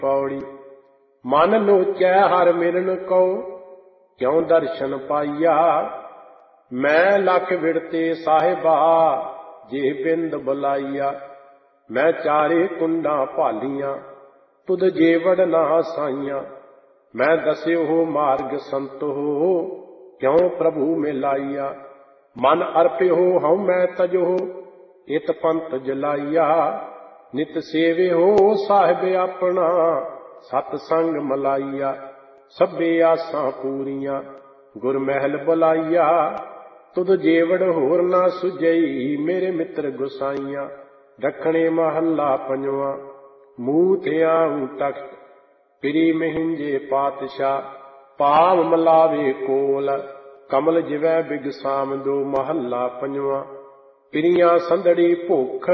पौड़ी। मन लोचै हर मिलन को, क्यों दर्शन पाइया। मैं लख विड़ते साहिबा, जे बिंद बुलाइया। मैं चारे कुंडा भालियां, तुद जेवड़ ना साइया। मैं दस्यो हो मार्ग संत हो, क्यों प्रभु मिलाइया। मन अर्प्यो हूँ मैं तजो, इत पंत जलाइया। नित सेवे हो साहिब अपना, सतसंग मलाइया। सभे आसां पूरियां, गुर महल बुलाइया। तुद जेवड़ होर ना सुझई, मेरे मित्र गुसाइया। दखणे महला पंजवा, मूत आऊं तख्त, पिरी महिंजे पातशाह। पाव मलावे कोल, कमल जिवै बिग साम दो। महला पंजवा, पिरियां संदड़ी भुख,